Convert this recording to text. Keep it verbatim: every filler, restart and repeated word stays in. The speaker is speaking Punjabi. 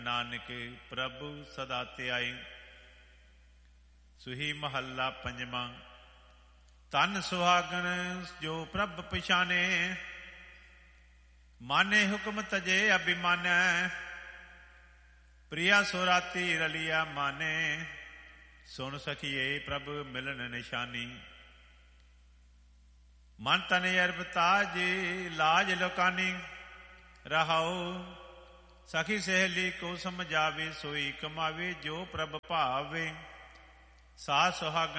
ਨਾਨਕ ਪ੍ਰਭੂ ਸਦਾ ਧਿਆਏ। ਸੁਹੀ ਮਹੱਲਾ ਪੰਜਵਾਂ। ਧਨ ਸੁਹਾਗਣ ਜੋ ਪ੍ਰਭ ਪਛਾਣੇ, ਮਾਨੇ ਹੁਕਮ ਤਜੇ ਅਭਿਮਾਨੈ। ਪ੍ਰਿਆ ਸੁਰਾਤੀ ਰਲਿਆ ਮਾਨੇ, ਸੁਣ ਸਖੀਏ ਪ੍ਰਭ ਮਿਲਨ ਨਿਸ਼ਾਨੀ। ਮਨ ਤਨ ਅਰਬ ਤਾਜ ਲਾਜ ਲੋਕਾਨੀ, ਰਹਾਉ ਸਖੀ ਸਹੇਲੀ ਕੋ ਸਮਝਾਵੇ। ਸੋਈ ਕਮਾਵੇ ਜੋ ਪ੍ਰਭ ਭਾਵੇ, ਸਾਧ ਸੁਹਾਗਣ